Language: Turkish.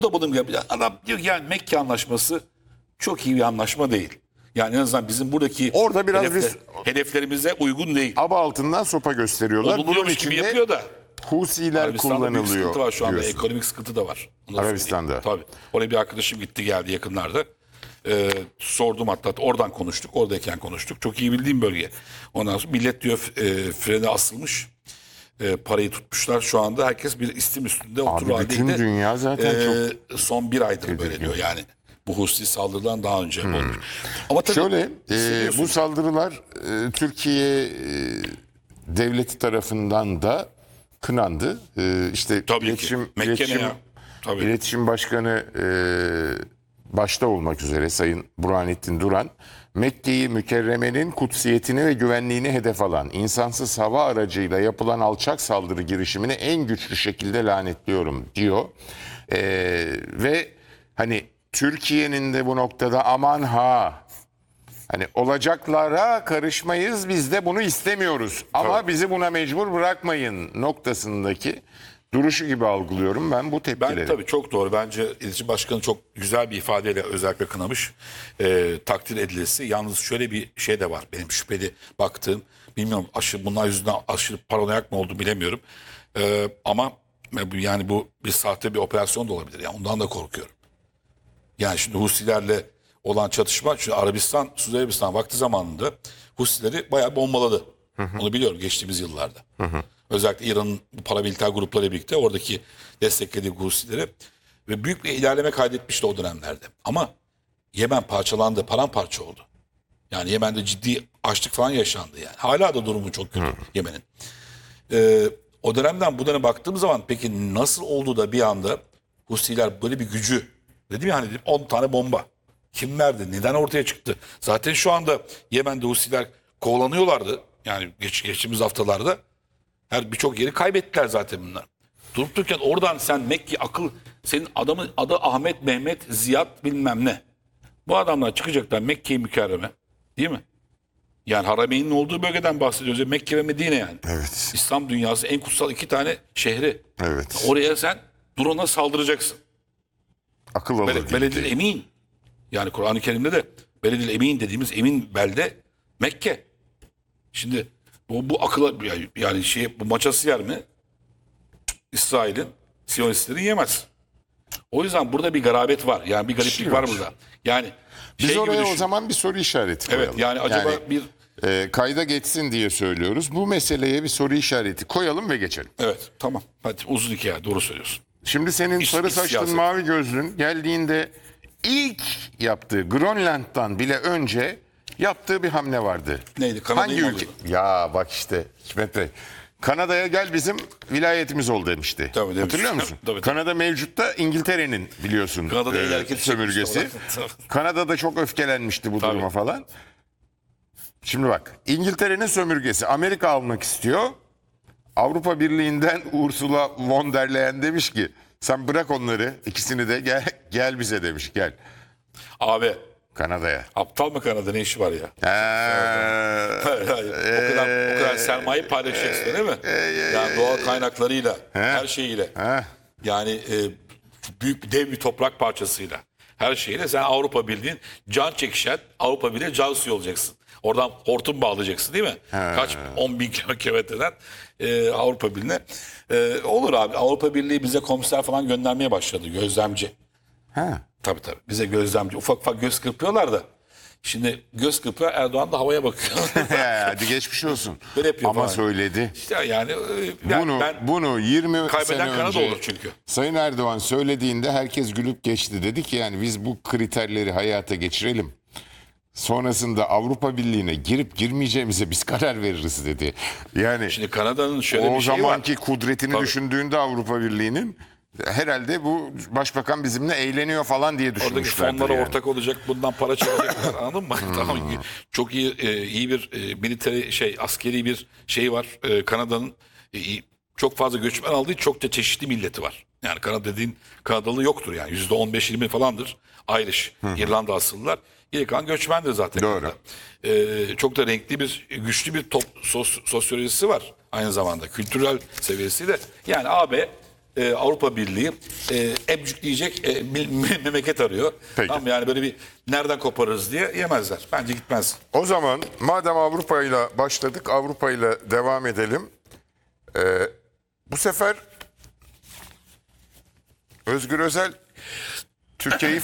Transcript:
da bunun gibi. Adam diyor ki yani Mekke anlaşması çok iyi bir anlaşma değil. Yani en azından bizim buradaki Orada biraz hedeflerimize uygun değil. aba altından sopa gösteriyorlar. Bunun Bulunuyormuş gibi için yapıyor de da. Husiler Arabistan'da büyük kullanılıyor sıkıntı var şu anda. diyorsun. Ekonomik sıkıntı da var. Onu da Arabistan'da. söyleyeyim. Tabii. Oraya bir arkadaşım gitti geldi yakınlarda. Sordum hatta oradan konuştuk. Oradayken konuştuk. Çok iyi bildiğim bölge. Ondan sonra millet diyor frene asılmış. Parayı tutmuşlar şu anda. Herkes bir istim üstünde oturur Abi bütün halinde. dünya zaten Son bir aydır böyle diyor yani. Bu Husi saldırıdan daha önce olmuş. Ama tabii Şöyle hissediyorsun. bu saldırılar Türkiye devleti tarafından da kınandı. İşte Tabii ki. iletişim, Mekke ne iletişim, ya? Tabii. iletişim Başkanı başta olmak üzere Sayın Burhanettin Duran, Mekke'yi Mükerreme'nin kutsiyetini ve güvenliğini hedef alan insansız hava aracıyla yapılan alçak saldırı girişimini en güçlü şekilde lanetliyorum diyor. Ve hani Türkiye'nin de bu noktada aman ha hani olacaklara karışmayız, biz de bunu istemiyoruz ama bizi buna mecbur bırakmayın noktasındaki duruşu gibi algılıyorum ben bu tepkileri. Ben tabii çok doğru. Bence İletişim Başkanı çok güzel bir ifadeyle özellikle kınamış. Takdir edilesi. Yalnız şöyle bir şey de var. Benim şüpheli baktığım. Bilmiyorum bunlar yüzünden aşırı paranoyak mı oldu bilemiyorum. Ama yani bu bir sahte bir operasyon da olabilir. Yani ondan da korkuyorum. Yani şimdi Husilerle olan çatışma. Çünkü Arabistan, Suudi Arabistan vakti zamanında Husileri bayağı bombaladı. Onu biliyorum geçtiğimiz yıllarda. Özellikle İran'ın paramiliter gruplarıyla birlikte oradaki desteklediği Husileri ve büyük bir ilerleme kaydetmişti o dönemlerde. Ama Yemen parçalandı, paramparça oldu. Yani Yemen'de ciddi açlık falan yaşandı yani. Hala da durumu çok kötü Yemen'in. O dönemden bu döneme baktığım zaman peki nasıl oldu da bir anda Husiler böyle bir gücü, dedim ya hani 10 tane bomba. Kim verdi? Neden ortaya çıktı? Zaten şu anda Yemen'de Husiler kovalanıyorlardı. Yani geçtiğimiz haftalarda. Birçok yeri kaybettiler zaten bunlar. Durup dururken oradan sen Mekke senin adamın adı Ahmet, Mehmet, Ziyad bilmem ne. Bu adamlar çıkacaklar Mekke-i Mükerreme. Değil mi? Yani Harameyn'in olduğu bölgeden bahsediyoruz. Mekke ve Medine yani. Evet. İslam dünyası en kutsal 2 tane şehri. Evet. Oraya sen drone'a saldıracaksın. Akıl alır gibi Beledil değil. Emin. Yani Kur'an-ı Kerim'de de Beledil Emin dediğimiz emin belde Mekke. Şimdi bu akıla yani bu maçası yer mi? İsrail'in, Siyonistlerin yemez. O yüzden burada bir garabet var. Yani bir gariplik Şey var var. burada. Yani Biz gibi oraya o düşün. zaman bir soru işareti koyalım. Evet yani acaba bir Kayda geçsin diye söylüyoruz. Bu meseleye bir soru işareti koyalım ve geçelim. evet tamam. Hadi uzun hikaye doğru söylüyorsun. Şimdi senin sarı iç saçlın siyaset. mavi gözlün geldiğinde ilk yaptığı Grönland'dan bile önce yaptığı bir hamle vardı. Neydi? Kanada'yı Hangi mı ülke? alıyordu? Ya bak işte Hikmet Bey. Kanada'ya gel bizim vilayetimiz ol demişti. Tabii, demiş. Hatırlıyor musun? Tabii. Kanada mevcutta İngiltere'nin biliyorsun Kanada'da el hareketi sömürgesi. çekmişti. Kanada'da çok öfkelenmişti bu Tabii. duruma falan. Şimdi bak İngiltere'nin sömürgesi Amerika almak istiyor. Avrupa Birliği'nden Ursula von der Leyen demiş ki sen bırak onları ikisini de gel bize demiş gel Abi Kanada'ya. aptal mı Kanada ne işi var ya? Hayır, Hayır. O kadar sermaye paylaşacaksın değil mi? Yani doğal kaynaklarıyla, her şeyiyle. Yani büyük dev bir toprak parçasıyla. Her şeyle sen Avrupa Birliği'nin can çekişen Avrupa Birliği can suyu olacaksın. Oradan hortum bağlayacaksın değil mi? Kaç 10 bin kilometreden Avrupa Birliği'ne. Olur abi Avrupa Birliği bize komiser falan göndermeye başladı gözlemci. Tabii. Bize gözlemci. Ufak ufak göz kırpıyorlar da. Şimdi göz kırpıyor Erdoğan da havaya bakıyor. Hadi geçmiş olsun. Böyle yapıyor Ama falan. söyledi. İşte yani Bunu 20 kaybeden sene Kanada önce olur çünkü. Sayın Erdoğan söylediğinde herkes gülüp geçti. Dedi ki yani biz bu kriterleri hayata geçirelim. Sonrasında Avrupa Birliği'ne girip girmeyeceğimize biz karar veririz dedi. Yani Şimdi Kanada'nın şöyle o bir şeyi var. zamanki kudretini Tabii. düşündüğünde Avrupa Birliği'nin herhalde bu başbakan bizimle eğleniyor falan diye Oradaki düşünmüşlerdir. fonlara yani. ortak olacak, bundan para çalacaklar anladın mı? Tamam. Çok iyi bir military askeri bir şey var. Kanada'nın çok fazla göçmen aldığı çok da çeşitli milleti var. Yani Kanada dediğin Kanadalı yoktur yani %15-20 falandır. Irish, İrlanda asıllılar. Geri kalan göçmendir zaten. Doğru. Çok da renkli güçlü bir sosyolojisi var aynı zamanda. Kültürel seviyesi de. Yani AB Avrupa Birliği emcükleyecek memleket arıyor. Peki. Tamam, yani böyle bir nereden koparırız diye yemezler. Bence gitmez. O zaman madem Avrupa ile başladık, Avrupa ile devam edelim. Bu sefer Özgür Özel Türkiye'yi